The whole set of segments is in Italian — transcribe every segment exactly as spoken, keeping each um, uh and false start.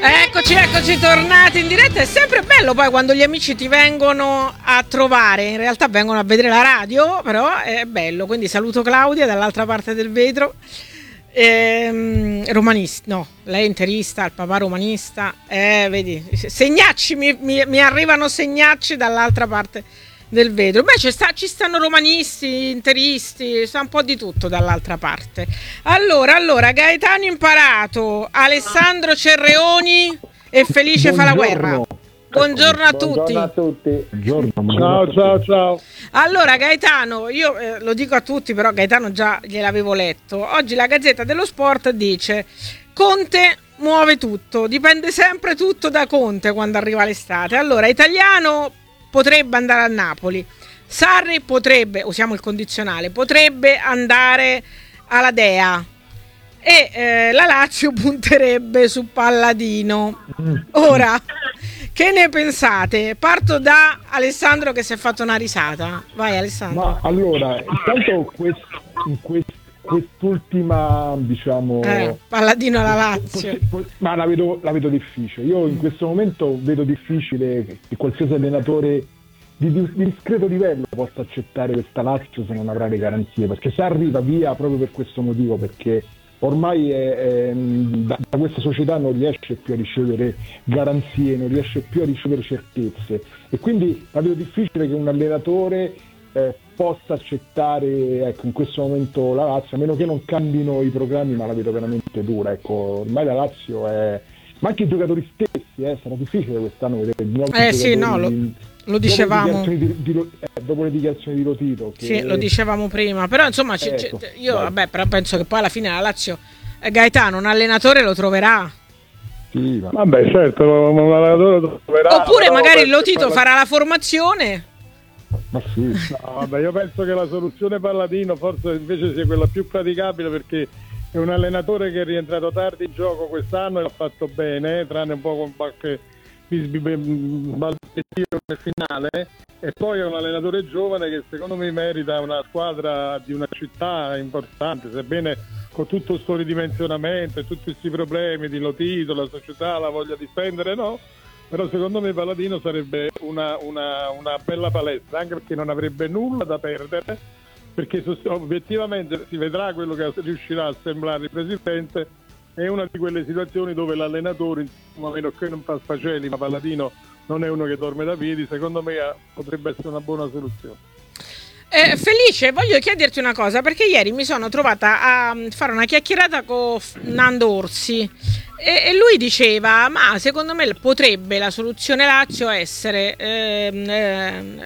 Eccoci, eccoci tornati in diretta. È sempre bello poi quando gli amici ti vengono a trovare, in realtà vengono a vedere la radio, però è bello. Quindi saluto Claudia dall'altra parte del vetro. Ehm, romanista, no, lei è interista, il papà romanista. Eh, vedi, segnacci, mi, mi, mi arrivano segnacci dall'altra parte del vetro. Beh, ci, sta, ci stanno romanisti, interisti, sta un po' di tutto dall'altra parte. Allora, allora, Gaetano Imparato, Alessandro Cerreoni e Felice Buongiorno. fa la guerra. Buongiorno a tutti. Buongiorno a tutti. Buongiorno, ciao, ciao, ciao. Allora, Gaetano, io eh, lo dico a tutti, però Gaetano già gliel'avevo letto. Oggi la Gazzetta dello Sport dice: Conte muove tutto, dipende sempre tutto da Conte quando arriva l'estate. Allora, Italiano potrebbe andare a Napoli, Sarri potrebbe, usiamo il condizionale, potrebbe andare alla Dea e eh, la Lazio punterebbe su Palladino. Ora, che ne pensate? Parto da Alessandro che si è fatto una risata. Vai Alessandro. Ma allora, intanto quest, in quest, quest'ultima, diciamo... Eh, Palladino alla Lazio. Ma la vedo, la vedo difficile. Io in questo momento vedo difficile che qualsiasi allenatore di, di, di discreto livello possa accettare questa Lazio se non avrà le garanzie, perché se arriva via proprio per questo motivo, perché ormai è, è, da, da questa società non riesce più a ricevere garanzie, non riesce più a ricevere certezze, e quindi la vedo difficile che un allenatore eh, possa accettare, ecco, in questo momento la Lazio, a meno che non cambino i programmi, ma la vedo veramente dura. Ecco, ormai la Lazio è... ma anche i giocatori stessi, eh, sarà difficile quest'anno vedere nuovi eh giocatori. Sì, no, lo, lo dicevamo dopo le dichiarazioni di, di, eh, dopo le dichiarazioni di Lotito che... Sì, lo dicevamo prima, però insomma c- ecco, c- io vai. vabbè, però penso che poi alla fine la Lazio eh, Gaetano un allenatore lo troverà. Sì, ma... Vabbè, certo, un allenatore lo troverà. Oppure magari il Lotito parla... farà la formazione. Ma sì. No, vabbè, io penso che la soluzione Palladino forse invece sia quella più praticabile, perché è un allenatore che è rientrato tardi in gioco quest'anno e l'ha fatto bene, eh, tranne un po' con qualche balbettio nel finale, e poi è un allenatore giovane che secondo me merita una squadra di una città importante, sebbene con tutto questo ridimensionamento e tutti questi problemi di Lotito, la società la voglia di spendere, no? Però secondo me Palladino sarebbe una, una, una bella palestra, anche perché non avrebbe nulla da perdere, perché obiettivamente si vedrà quello che riuscirà a assemblare il presidente. È una di quelle situazioni dove l'allenatore, a meno che non fa sfaceli, ma Palladino non è uno che dorme da piedi, secondo me potrebbe essere una buona soluzione. Eh, Felice, voglio chiederti una cosa, perché ieri mi sono trovata a fare una chiacchierata con Nando Orsi e, e lui diceva: ma secondo me potrebbe la soluzione Lazio essere ehm, ehm,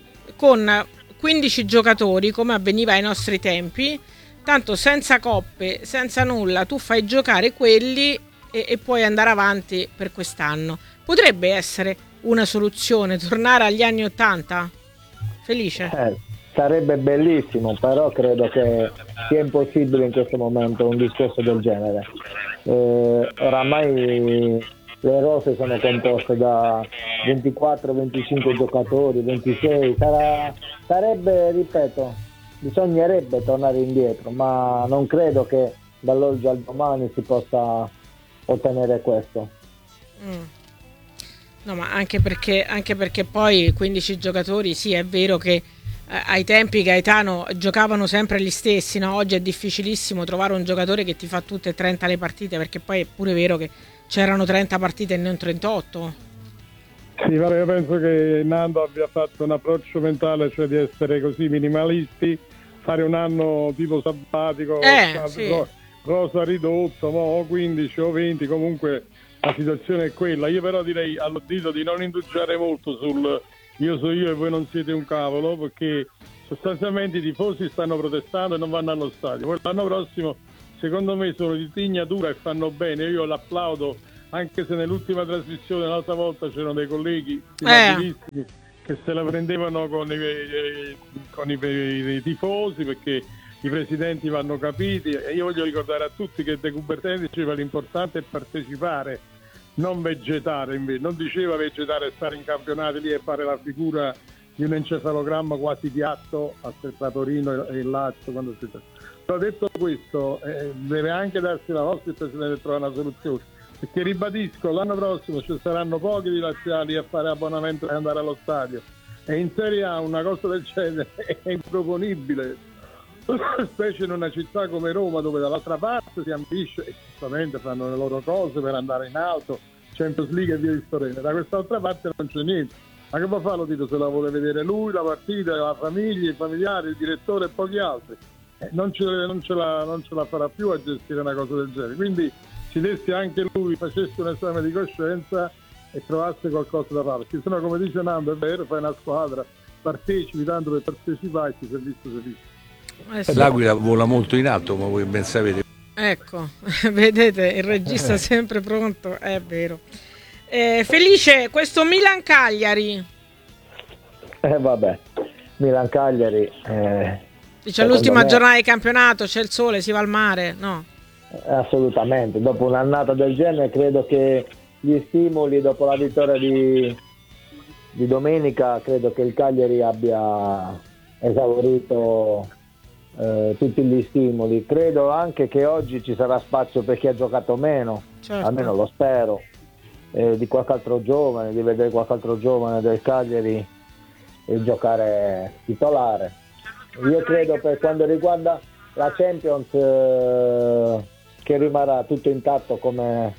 con quindici giocatori, come avveniva ai nostri tempi, tanto senza coppe, senza nulla, tu fai giocare quelli e, e puoi andare avanti per quest'anno. Potrebbe essere una soluzione tornare agli anni ottanta? Felice? Eh, sarebbe bellissimo, però credo che sia impossibile in questo momento un discorso del genere. Eh, oramai le rose sono composte da ventiquattro venticinque giocatori, ventisei, sarà, sarebbe, ripeto, bisognerebbe tornare indietro, ma non credo che dall'oggi al domani si possa ottenere questo. Mm. No, ma anche perché, anche perché poi quindici giocatori, sì, è vero che eh, ai tempi Gaetano giocavano sempre gli stessi, no? Oggi è difficilissimo trovare un giocatore che ti fa tutte e trenta le partite, perché poi è pure vero che c'erano trenta partite e non trentotto. Sì, vabbè, io penso che Nando abbia fatto un approccio mentale, cioè di essere così minimalisti, fare un anno tipo sabbatico, Eh, sì. rosa ridotto, mo, o quindici o venti, comunque la situazione è quella. Io però direi all'Odito di non indugiare molto sul io so io e voi non siete un cavolo, perché sostanzialmente i tifosi stanno protestando e non vanno allo stadio. Poi l'anno prossimo secondo me sono di tignatura e fanno bene, io l'applaudo, anche se nell'ultima trasmissione l'altra volta c'erano dei colleghi Eh. che se la prendevano con, i, eh, con i, i tifosi, perché i presidenti vanno capiti, e io voglio ricordare a tutti che De Coubertin diceva l'importante è partecipare, non vegetare, invece non diceva vegetare e stare in campionati lì e fare la figura di un encefalogramma quasi piatto a Torino e il Lazio quando si... Però detto questo, eh, deve anche darsi la vostra il presidente e trovare una soluzione. perché ribadisco, l'anno prossimo ci saranno pochi di laziali a fare abbonamento e andare allo stadio, e in Serie A una cosa del genere è improponibile, specie in una città come Roma, dove dall'altra parte si ambisce e giustamente fanno le loro cose per andare in alto, Champions League e via discorrendo. Da quest'altra parte non c'è niente. Ma che può fare lo Tito se la vuole vedere lui, la partita, la famiglia, i familiari, il direttore e pochi altri? Eh, non, ce, non, ce la, non ce la farà più a gestire una cosa del genere. Quindi si desse anche lui, facesse un esame di coscienza e trovasse qualcosa da fare. Perché sennò, come dice Nando, è vero, fai una squadra, partecipi tanto per partecipare, e si è visto, si è visto. Eh sì. L'Aquila vola molto in alto, ma voi ben sapete. Ecco, vedete, il regista sempre pronto, è vero. Eh, Felice, questo Milan-Cagliari. Eh vabbè, Milan-Cagliari. Eh, C'è l'ultima me, giornata di campionato, c'è il sole, si va al mare, no? Assolutamente, dopo un'annata del genere credo che gli stimoli dopo la vittoria di, di domenica, credo che il Cagliari abbia esaurito eh, tutti gli stimoli. Credo anche che oggi ci sarà spazio per chi ha giocato meno, certo. Almeno lo spero. Eh, di qualche altro giovane, di vedere qualche altro giovane del Cagliari e giocare titolare. Io credo, per quanto riguarda la Champions, eh, che rimarrà tutto intatto come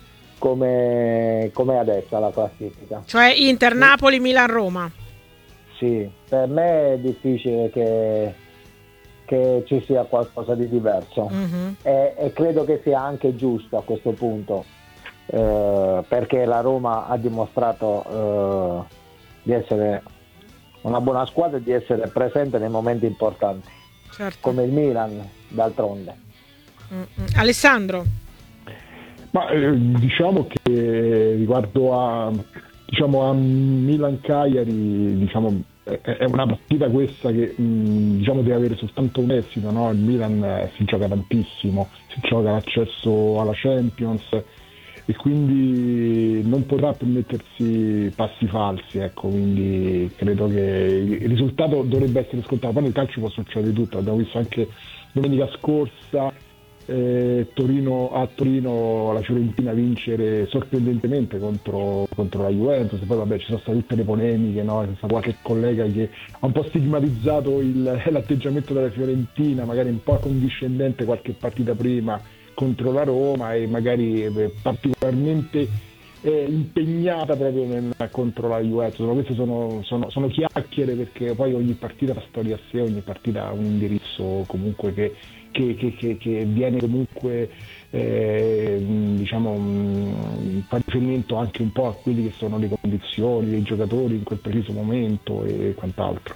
come come adesso la classifica. Cioè Inter, Napoli, Milan, Roma. Sì, per me è difficile che che ci sia qualcosa di diverso. Mm-hmm. e, e credo che sia anche giusto a questo punto. Eh, perché la Roma ha dimostrato eh, di essere una buona squadra e di essere presente nei momenti importanti, certo. Come il Milan d'altronde. Mm-mm. Alessandro? Ma eh, diciamo che riguardo a diciamo a Milan-Cagliari, diciamo è, è una partita questa che mh, diciamo deve avere soltanto un esito, no? Il Milan eh, si gioca tantissimo, si gioca l'accesso alla Champions e quindi non potrà permettersi passi falsi, ecco, quindi credo che il risultato dovrebbe essere scontato. Poi nel calcio può succedere tutto, abbiamo visto anche domenica scorsa eh, Torino, a Torino la Fiorentina vincere sorprendentemente contro, contro la Juventus, poi vabbè ci sono state tutte le polemiche, no? C'è stato qualche collega che ha un po' stigmatizzato il, l'atteggiamento della Fiorentina, magari un po' condiscendente qualche partita prima contro la Roma e magari eh, particolarmente eh, impegnata proprio nel, contro la Juventus. Queste sono, sono, sono chiacchiere, perché poi ogni partita fa storia a sé, ogni partita ha un indirizzo comunque che, che, che, che, che viene comunque eh, diciamo mh, fa riferimento anche un po' a quelli che sono le condizioni dei giocatori in quel preciso momento e quant'altro.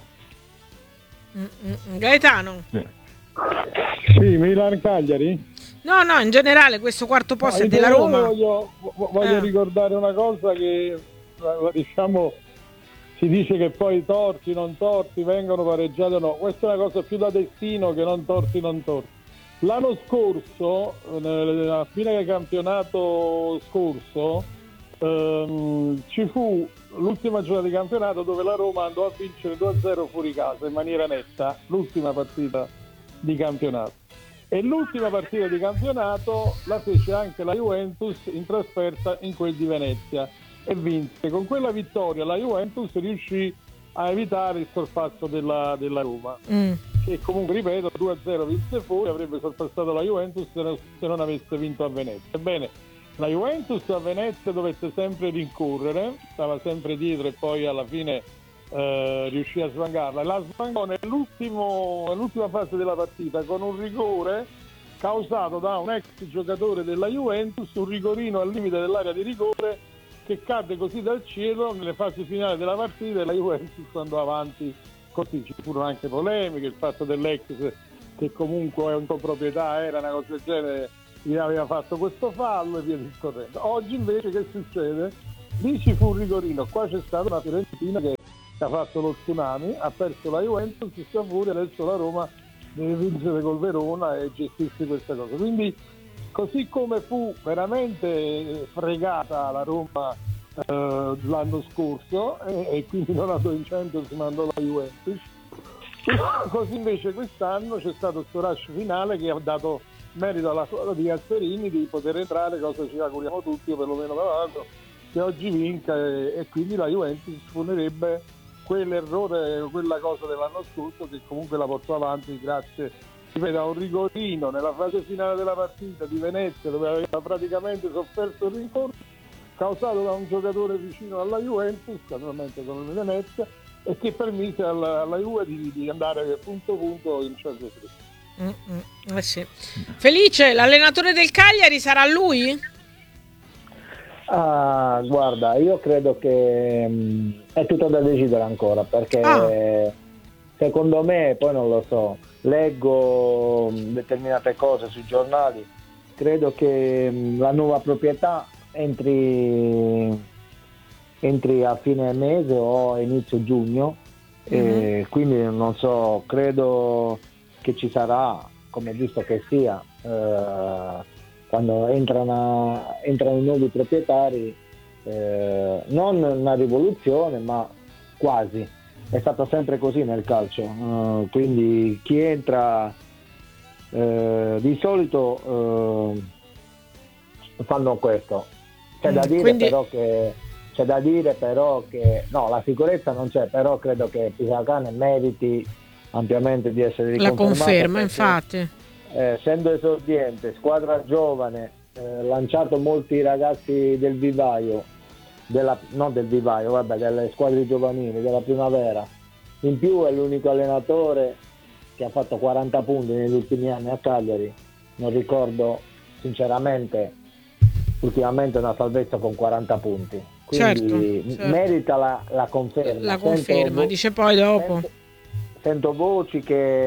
Mm-mm. Gaetano? Sì, sì, Milan-Cagliari? No, no, in generale questo quarto posto no, è della Roma. Voglio, voglio eh. ricordare una cosa che, diciamo, si dice che poi torti, non torti, vengono pareggiati o no. Questa è una cosa più da destino che non torti, non torti. L'anno scorso, nella fine del campionato scorso, ehm, ci fu l'ultima giornata di campionato dove la Roma andò a vincere due a zero fuori casa in maniera netta, l'ultima partita di campionato. E l'ultima partita di campionato la fece anche la Juventus in trasferta in quel di Venezia e vinse. Con quella vittoria la Juventus riuscì a evitare il sorpasso della, della Roma, mm. che comunque, ripeto, due a zero vinse fuori, avrebbe sorpassato la Juventus se non avesse vinto a Venezia. Ebbene, la Juventus a Venezia dovette sempre rincorrere, stava sempre dietro e poi alla fine Uh, riuscì a svangarla, la svangò nell'ultimo, nell'ultima fase della partita con un rigore causato da un ex giocatore della Juventus, un rigorino al limite dell'area di rigore che cadde così dal cielo nelle fasi finali della partita e la Juventus andò avanti così. Ci furono anche polemiche, il fatto dell'ex che comunque è un coproprietà, era una cosa del genere, gli aveva fatto questo fallo e via discorrendo. Oggi invece che succede? Lì ci fu un rigorino, qua c'è stata una Fiorentina che ha fatto lo tsunami, ha perso la Juventus, si sta fuori, adesso la Roma deve vincere col Verona e gestirsi questa cosa. Quindi, così come fu veramente fregata la Roma eh, l'anno scorso e, e quindi non andò in Champions ma andò la Juventus, così invece quest'anno c'è stato questo rush finale che ha dato merito alla squadra di Gasperini di poter entrare, cosa ci auguriamo tutti, o perlomeno da l'altro, che oggi vinca, e, e quindi la Juventus sfunerebbe quell'errore, quella cosa dell'anno scorso che comunque la portò avanti grazie a un rigorino nella fase finale della partita di Venezia, dove aveva praticamente sofferto il rincorso causato da un giocatore vicino alla Juventus, naturalmente con il Venezia, e che permise alla, alla Juve di, di andare punto punto in Champions League. Mm-mm, eh sì. Felice, l'allenatore del Cagliari sarà lui? Ah, guarda, io credo che mh, è tutto da decidere ancora, perché Ah. secondo me, poi non lo so, leggo mh, determinate cose sui giornali, credo che mh, la nuova proprietà entri, entri a fine mese o a inizio giugno, Mm-hmm. e quindi non so, credo che ci sarà, come è giusto che sia, eh, quando entrano, entrano i nuovi proprietari, eh, non una rivoluzione, ma quasi. È stato sempre così nel calcio, uh, quindi chi entra uh, di solito uh, fanno questo. C'è da dire Quindi- però che c'è da dire però che no, la sicurezza non c'è, però credo che Pisacane meriti ampiamente di essere La riconfermato, conferma, perché, infatti. eh, essendo esordiente, squadra giovane, eh, lanciato molti ragazzi del vivaio, della, non del vivaio, vabbè, delle squadre giovanili, della primavera. In più è l'unico allenatore che ha fatto quaranta punti negli ultimi anni a Cagliari. Non ricordo sinceramente ultimamente una salvezza con quaranta punti. Quindi Certo, certo. merita la, la conferma. La Sento conferma, vo- dice poi dopo. Sento, sento voci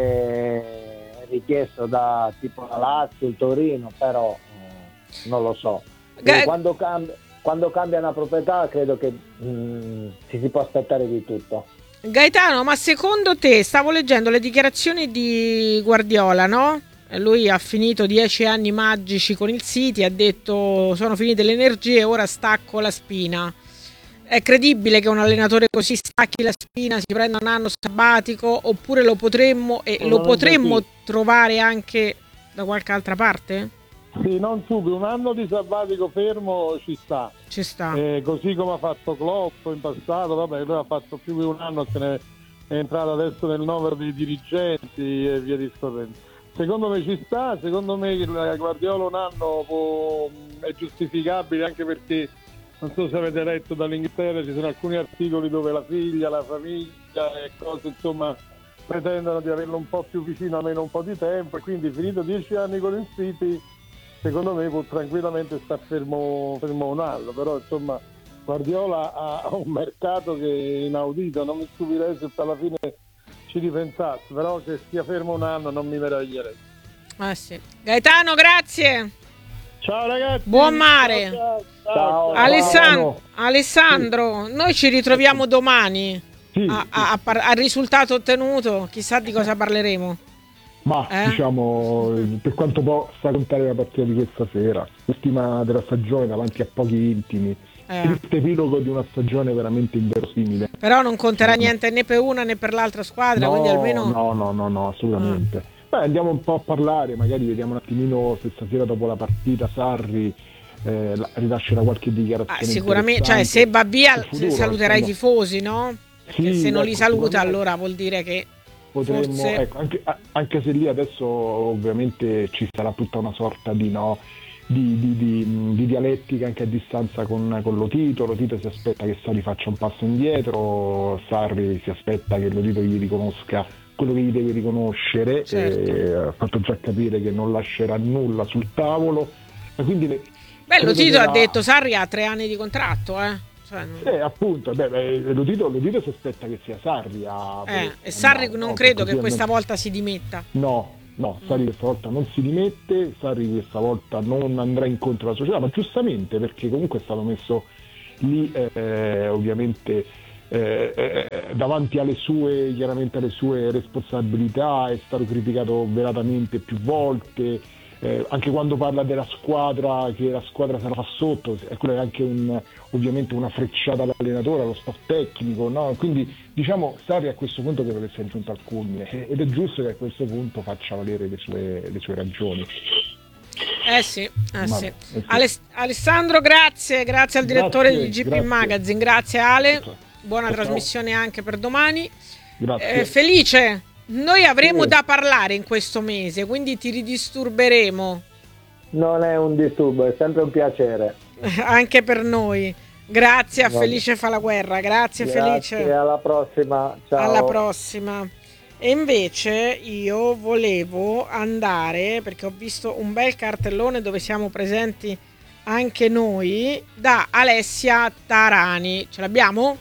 che è richiesto da tipo la Lazio, il Torino, però eh, non lo so. Ga- Quando cambia, quando cambia una proprietà credo che mh, ci si può aspettare di tutto. Gaetano, ma secondo te, stavo leggendo le dichiarazioni di Guardiola, no? Lui ha finito dieci anni magici con il City, ha detto sono finite le energie, ora stacco la spina. È credibile che un allenatore così stacchi la spina, si prenda un anno sabbatico, oppure lo potremmo e lo Non è potremmo così. trovare anche da qualche altra parte? Sì, non subito, un anno di sabbatico fermo ci sta. Ci sta. Eh, così come ha fatto Klopp in passato, vabbè, lui ha fatto più di un anno, se ne è entrato adesso nel novero dei dirigenti e via discorrendo. Secondo me ci sta, secondo me il Guardiola un anno può, è giustificabile, anche perché non so se avete letto dall'Inghilterra, ci sono alcuni articoli dove la figlia, la famiglia e cose insomma pretendono di averlo un po' più vicino, almeno un po' di tempo, e quindi finito dieci anni con il City secondo me può tranquillamente star fermo, fermo un anno, però insomma Guardiola ha un mercato che è inaudito, non mi stupirei se alla fine ci ripensasse, però che sia fermo un anno non mi meraviglierei. Ah, sì. Gaetano, grazie. Ciao ragazzi, Buon mare. ciao, ciao, Ciao. Alessan- Alessandro, noi ci ritroviamo domani Sì, a- a- a par- al risultato ottenuto, chissà di cosa parleremo. ma Eh? diciamo, per quanto possa contare la partita di questa sera, l'ultima della stagione davanti a pochi intimi, Eh. triste epilogo di una stagione veramente inverosimile. Però non conterà niente né per una né per l'altra squadra, No, quindi almeno no, no, no, no, assolutamente. Beh, andiamo un po' a parlare, magari vediamo un attimino se stasera dopo la partita Sarri eh, la- rilascerà qualche dichiarazione. Ah, sicuramente, cioè, se interessante va via sul futuro, saluterà i insomma. tifosi, no? Perché Sì, se non ecco, li saluta sicuramente allora vuol dire che potremmo, forse ecco, anche, a- anche se lì adesso ovviamente ci sarà tutta una sorta di no di, di- di- di dialettica anche a distanza con, con Lotito. Lotito si aspetta che Sarri faccia un passo indietro, Sarri si aspetta che Lotito gli riconosca quello che gli deve riconoscere, Certo. e ha fatto già capire che non lascerà nulla sul tavolo, e quindi le- Beh, credo Lotito che ha la- detto Sarri ha tre anni di contratto, eh. Cioè, non- eh, appunto, beh, beh, Lotito, Lotito si aspetta che sia Sarri a eh, e Sarri no, non no, credo così che questa almeno- volta si dimetta. No, no, Sarri questa volta non si dimette, Sarri questa volta non andrà incontro alla società, ma giustamente, perché comunque è stato messo lì eh, ovviamente eh, eh, davanti alle sue, chiaramente alle sue responsabilità, è stato criticato velatamente più volte, eh, anche quando parla della squadra, che la squadra se la fa sotto, e quella è anche un, ovviamente una frecciata all'allenatore, allo staff tecnico, no? Quindi diciamo Sarri a questo punto credo che sia giunto al culmine, ed è giusto che a questo punto faccia valere le sue, le sue ragioni. Eh sì, eh Ma- sì. eh sì. Aless- Alessandro, grazie, grazie al direttore Grazie, di G P grazie. Magazine, grazie Ale, buona Ciao. trasmissione anche per domani. Grazie. Eh, Felice, noi avremo Sì. da parlare in questo mese, quindi ti ridisturberemo Non è un disturbo, è sempre un piacere. anche per noi. Grazie a Va bene. Felice Falaguerra, grazie, Grazie, Felice. alla prossima. Ciao. Alla prossima. E invece io volevo andare, perché ho visto un bel cartellone dove siamo presenti anche noi, da Alessia Tarani. Ce l'abbiamo?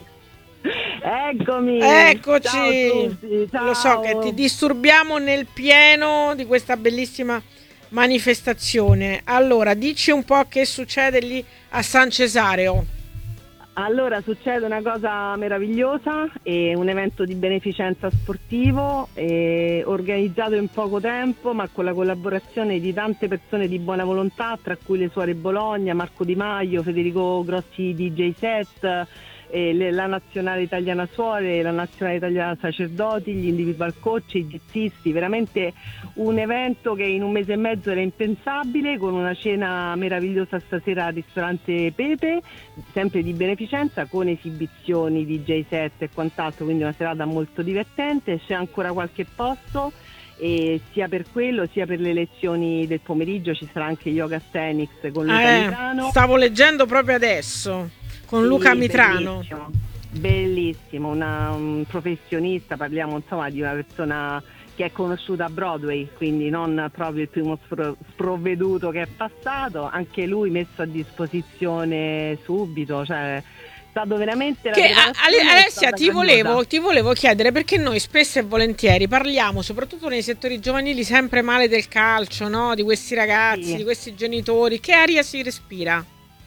Eccomi. Eccoci. Ciao a tutti, ciao. Lo so che ti disturbiamo nel pieno di questa bellissima manifestazione. Allora, dici un po' che succede lì a San Cesareo. Allora, succede una cosa meravigliosa, è un evento di beneficenza sportivo eh, organizzato in poco tempo, ma con la collaborazione di tante persone di buona volontà, tra cui le Suore Bologna, Marco Di Maio, Federico Grossi D J Set, eh, le- la Nazionale Italiana Suore, la Nazionale Italiana Sacerdoti, gli individual coach, i jazzisti, veramente un evento che in un mese e mezzo era impensabile, con una cena meravigliosa stasera al ristorante Pepe, sempre di beneficenza, con esibizioni di D J set e quant'altro, quindi una serata molto divertente. C'è ancora qualche posto e sia per quello sia per le lezioni del pomeriggio ci sarà anche Yoga Stenics con Luca Eh, Mitrano. stavo leggendo proprio adesso con Sì, Luca Mitrano. Bellissimo, bellissimo, una, un professionista, parliamo insomma di una persona che è conosciuta a Broadway, quindi non proprio il primo spro- sprovveduto che è passato, anche lui messo a disposizione subito, cioè è stato veramente la Che, a- preparazione Ale- è Alessia, stata ti grandiosa. volevo, ti volevo chiedere, perché noi spesso e volentieri parliamo, soprattutto nei settori giovanili, sempre male del calcio, no? Di questi ragazzi, Sì. di questi genitori. Che aria si respira?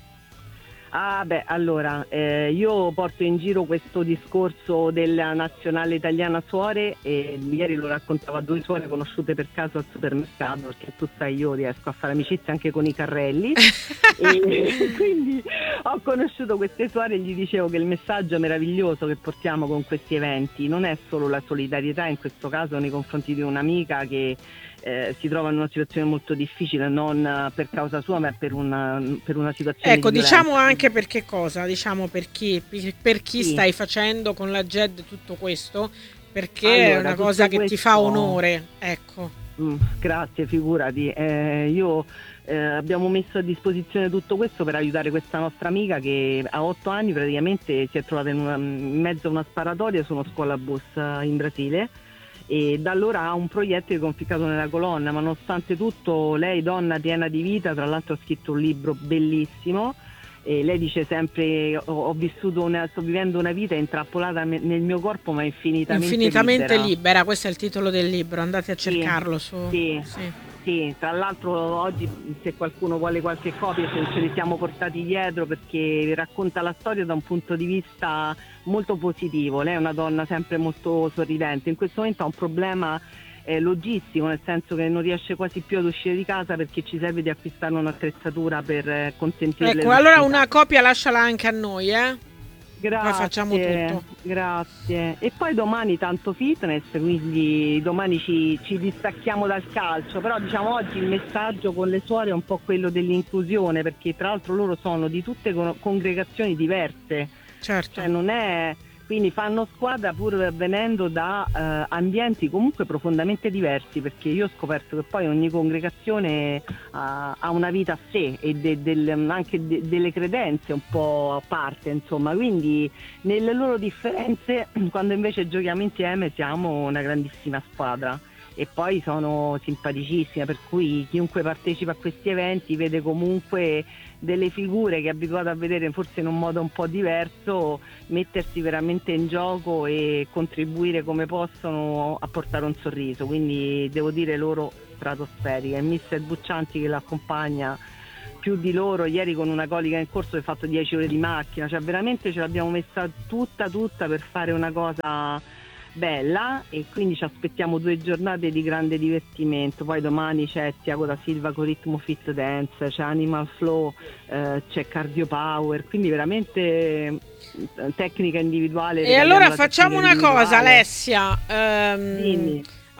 Ah beh, allora, eh, io porto in giro questo discorso della nazionale italiana suore e ieri lo raccontavo a due suore conosciute per caso al supermercato, perché tu sai io riesco a fare amicizia anche con i carrelli e quindi ho conosciuto queste suore e gli dicevo che il messaggio meraviglioso che portiamo con questi eventi non è solo la solidarietà, in questo caso nei confronti di un'amica che eh, si trova in una situazione molto difficile, non eh, per causa sua ma per una, per una situazione Ecco, di diciamo violenza. anche per che cosa, diciamo per chi, per chi Sì. stai facendo con la G E D tutto questo, perché Allora, è una tutto cosa che ti fa questo- onore, ecco. Mm, grazie, figurati. Eh, io eh, abbiamo messo a disposizione tutto questo per aiutare questa nostra amica che a otto anni praticamente si è trovata in, una- in mezzo a una sparatoria su uno scuolabus eh, in Brasile e da allora ha un proiettile conficcato nella colonna, ma nonostante tutto lei, donna piena di vita, tra l'altro ha scritto un libro bellissimo. E lei dice sempre ho, ho vissuto una, sto vivendo una vita intrappolata me- nel mio corpo ma infinitamente, Infinitamente libera. libera. Questo è il titolo del libro, andate a Sì, cercarlo su. sì. sì. Sì, tra l'altro oggi se qualcuno vuole qualche copia ce ce li siamo portati dietro perché racconta la storia da un punto di vista molto positivo. Lei è una donna sempre molto sorridente, in questo momento ha un problema eh, logistico, nel senso che non riesce quasi più ad uscire di casa perché ci serve di acquistare un'attrezzatura per eh, consentirle Ecco, allora l'uscita. una copia lasciala anche a noi, eh? Grazie, Poi facciamo tutto. Grazie. E poi domani tanto fitness, quindi domani ci, ci distacchiamo dal calcio, però diciamo oggi il messaggio con le suore è un po' quello dell'inclusione, perché tra l'altro loro sono di tutte con- congregazioni diverse, Certo. cioè non è... Quindi fanno squadra pur venendo da eh, ambienti comunque profondamente diversi, perché io ho scoperto che poi ogni congregazione ha, ha una vita a sé e de- del- anche de- delle credenze un po' a parte, insomma. Quindi nelle loro differenze, quando invece giochiamo insieme, siamo una grandissima squadra. E poi sono simpaticissime, per cui chiunque partecipa a questi eventi vede comunque delle figure che è abituato a vedere forse in un modo un po' diverso, mettersi veramente in gioco e contribuire come possono a portare un sorriso, quindi devo dire loro stratosferiche. E mister Buccianti che l'accompagna più di loro, ieri con una colica in corso ha fatto dieci ore di macchina, cioè veramente ce l'abbiamo messa tutta tutta per fare una cosa bella e quindi ci aspettiamo due giornate di grande divertimento. Poi domani c'è Tiago da Silva con Ritmo Fit Dance, c'è Animal Flow, eh, c'è Cardio Power, quindi veramente eh, tecnica individuale. E regaliamo allora la facciamo tecnica una cosa, individuale. Alessia. ehm, Dimmi.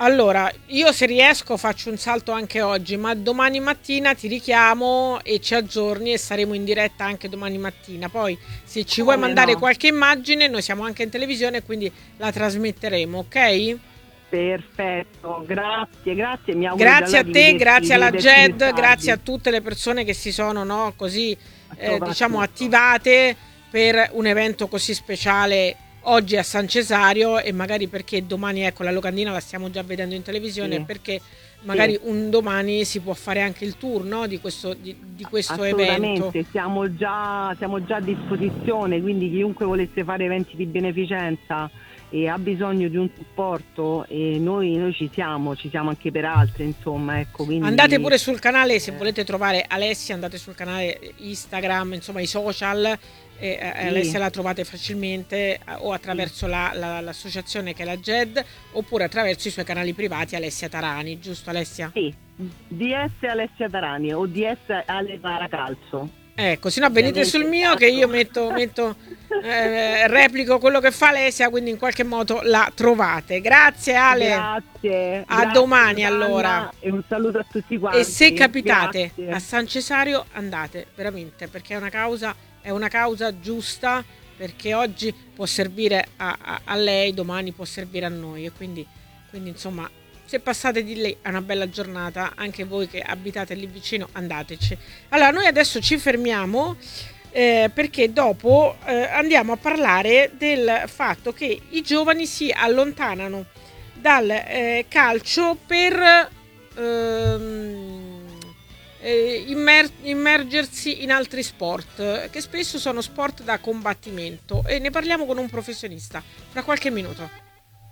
Allora, io se riesco faccio un salto anche oggi, ma domani mattina ti richiamo e ci aggiorni e saremo in diretta anche domani mattina. Poi se ci vuoi Come mandare no? qualche immagine, noi siamo anche in televisione, quindi la trasmetteremo, ok? Perfetto, grazie, grazie. Mi auguro Grazie a di te, vederti- grazie alla di vederti Jed, più tardi. grazie a tutte le persone che si sono, no, così eh, Soprattutto. diciamo attivate per un evento così speciale oggi a San Cesario, e magari perché domani, ecco, la locandina la stiamo già vedendo in televisione, Sì. perché magari Sì. un domani si può fare anche il tour, no, di questo, di, di questo evento. Assolutamente, siamo già, siamo già a disposizione, quindi chiunque volesse fare eventi di beneficenza e ha bisogno di un supporto, e noi, noi ci siamo, ci siamo anche per altri, insomma, ecco, quindi Andate pure sul canale, se Eh. volete trovare Alessia, andate sul canale Instagram, insomma i social, e, eh, Sì. Alessia la trovate facilmente, eh, o attraverso la- la- l'associazione che è la Jed, oppure attraverso i suoi canali privati, Alessia Tarani, giusto Alessia? sì, D S Alessia Tarani o D S Ale Paracalzo. Ecco, se no venite sul mio che io metto, metto eh, replico quello che fa Alessia, quindi in qualche modo la trovate. Grazie Ale. Grazie. A grazie, domani, Susanna, allora. E un saluto a tutti quanti. E se capitate Grazie. a San Cesario, andate veramente, perché è una causa, è una causa giusta, perché oggi può servire a, a- a lei, domani può servire a noi, e quindi, quindi insomma, se passate di lì è una bella giornata, anche voi che abitate lì vicino, andateci. Allora, noi adesso ci fermiamo, eh, perché dopo eh, andiamo a parlare del fatto che i giovani si allontanano dal eh, calcio per ehm, eh, immer- immergersi in altri sport, eh, che spesso sono sport da combattimento, e ne parliamo con un professionista fra qualche minuto.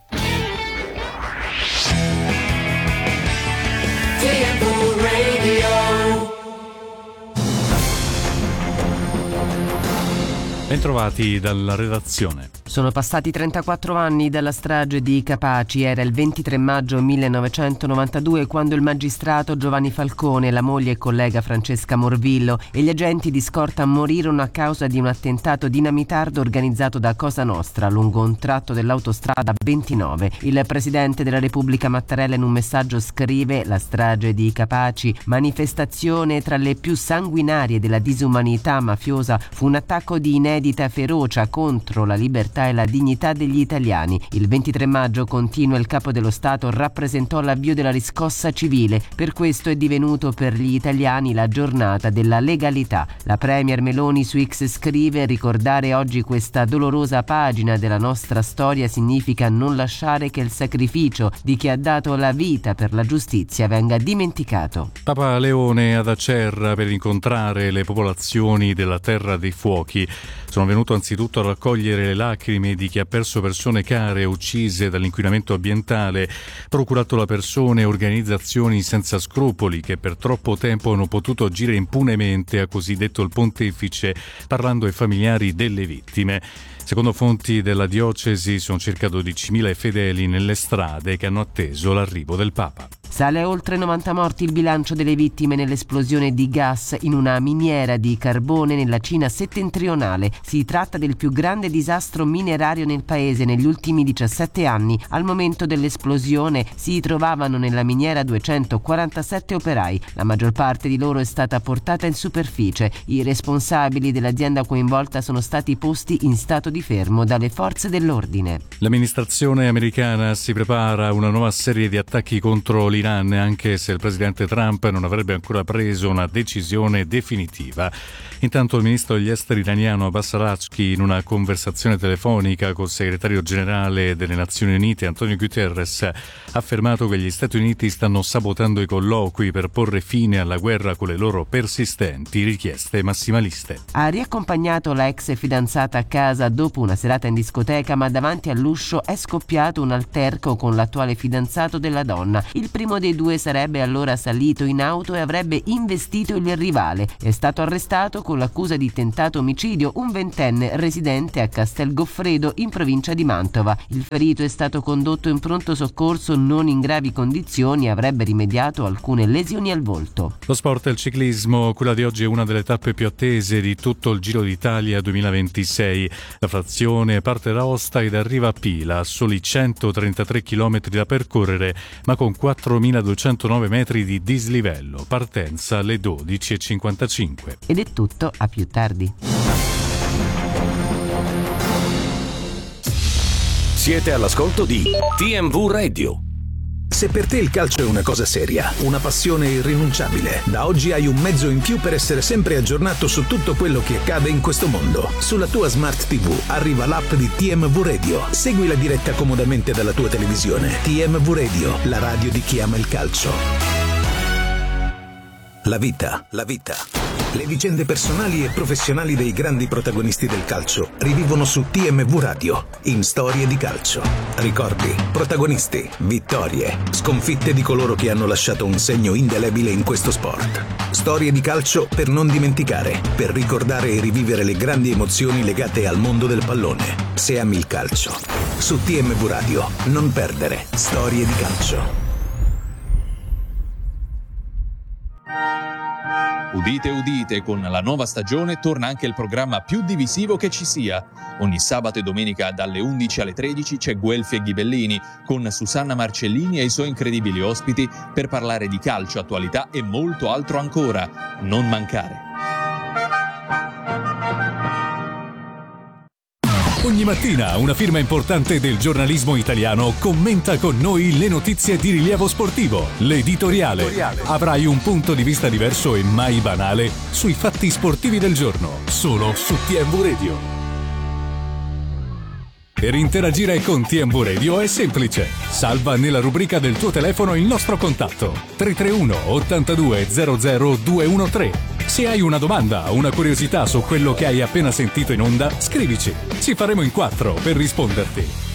Bentrovati dalla redazione. Sono passati trentaquattro anni dalla strage di Capaci. Era il ventitré maggio millenovecentonovantadue quando il magistrato Giovanni Falcone, la moglie e collega Francesca Morvillo e gli agenti di scorta morirono a causa di un attentato dinamitardo organizzato da Cosa Nostra lungo un tratto dell'autostrada ventinove. Il presidente della Repubblica Mattarella in un messaggio scrive: la strage di Capaci, manifestazione tra le più sanguinarie della disumanità mafiosa, fu un attacco di inedita ferocia contro la libertà e la dignità degli italiani. Il ventitré maggio, continua il capo dello Stato, rappresentò l'avvio della riscossa civile. Per questo è divenuto per gli italiani la giornata della legalità. La premier Meloni su X scrive: ricordare oggi questa dolorosa pagina della nostra storia significa non lasciare che il sacrificio di chi ha dato la vita per la giustizia venga dimenticato. Papa Leone ad Acerra per incontrare le popolazioni della Terra dei Fuochi. Sono venuto anzitutto a raccogliere le lacrime di chi ha perso persone care uccise dall'inquinamento ambientale, procurato la persone e organizzazioni senza scrupoli che per troppo tempo hanno potuto agire impunemente, ha così detto il pontefice parlando ai familiari delle vittime. Secondo fonti della diocesi sono circa dodicimila fedeli nelle strade che hanno atteso l'arrivo del Papa. Sale a oltre novanta morti il bilancio delle vittime nell'esplosione di gas in una miniera di carbone nella Cina settentrionale. Si tratta del più grande disastro minerario nel paese negli ultimi diciassette anni. Al momento dell'esplosione si trovavano nella miniera duecentoquarantasette operai. La maggior parte di loro è stata portata in superficie. I responsabili dell'azienda coinvolta sono stati posti in stato di fermo dalle forze dell'ordine. L'amministrazione americana si prepara a una nuova serie di attacchi contro l'Iran, anche se il presidente Trump non avrebbe ancora preso una decisione definitiva. Intanto il ministro degli esteri iraniano Abbas Araghchi, in una conversazione telefonica col segretario generale delle Nazioni Unite Antonio Guterres, ha affermato che gli Stati Uniti stanno sabotando i colloqui per porre fine alla guerra con le loro persistenti richieste massimaliste. Ha riaccompagnato la ex fidanzata a casa dopo una serata in discoteca, ma davanti all'uscio è scoppiato un alterco con l'attuale fidanzato della donna. Il primo dei due sarebbe allora salito in auto e avrebbe investito il rivale. È stato arrestato con l'accusa di tentato omicidio un ventenne residente a Castel Goffredo Goffredo in provincia di Mantova. Il ferito è stato condotto in pronto soccorso non in gravi condizioni e avrebbe rimediato alcune lesioni al volto. Lo sport e il ciclismo, quella di oggi è una delle tappe più attese di tutto il Giro d'Italia duemilaventisei. La frazione parte da Aosta ed arriva a Pila, a soli centotrentatré chilometri da percorrere, ma con quattromiladuecentonove metri di dislivello. Partenza alle dodici e cinquantacinque. Ed è tutto, a più tardi. Siete all'ascolto di T M V Radio. Se per te il calcio è una cosa seria, una passione irrinunciabile, da oggi hai un mezzo in più per essere sempre aggiornato su tutto quello che accade in questo mondo. Sulla tua Smart ti vu arriva l'app di T M V Radio. Segui la diretta comodamente dalla tua televisione. T M V Radio, la radio di chi ama il calcio. La vita, la vita. Le vicende personali e professionali dei grandi protagonisti del calcio rivivono su T M V Radio, in Storie di calcio. Ricordi, protagonisti, vittorie, sconfitte di coloro che hanno lasciato un segno indelebile in questo sport. Storie di calcio per non dimenticare, per ricordare e rivivere le grandi emozioni legate al mondo del pallone. Se ami il calcio, su T M V Radio, non perdere Storie di calcio. Udite, udite, con la nuova stagione torna anche il programma più divisivo che ci sia. Ogni sabato e domenica dalle undici alle tredici c'è Guelfi e Ghibellini con Susanna Marcellini e i suoi incredibili ospiti per parlare di calcio, attualità e molto altro ancora. Non mancare. Ogni mattina una firma importante del giornalismo italiano commenta con noi le notizie di rilievo sportivo. L'editoriale. Avrai un punto di vista diverso e mai banale sui fatti sportivi del giorno, solo su T M V Radio. Per interagire con T M V Radio è semplice. Salva nella rubrica del tuo telefono il nostro contatto tre tre uno ottantadue zero zero due uno tre. Se hai una domanda o una curiosità su quello che hai appena sentito in onda, scrivici. Ci faremo in quattro per risponderti.